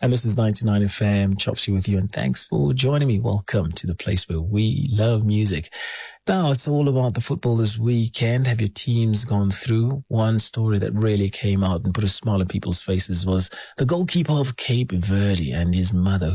And this is 99 FM, Chopsy with you, and thanks for joining me. Welcome to the place where we love music. Now, it's all about the football this weekend. Have your teams gone through? One story that really came out and put a smile on people's faces was the goalkeeper of Cape Verde and his mother,